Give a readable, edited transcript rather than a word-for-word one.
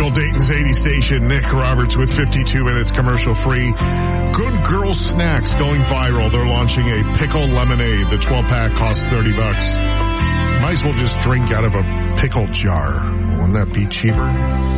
local Dayton's 80 station. Nick Roberts with 52 minutes commercial free. Good Girl Snacks going viral. They're launching a pickle lemonade. The 12-pack costs $30. Might as well just drink out of a pickle jar. Wouldn't that be cheaper?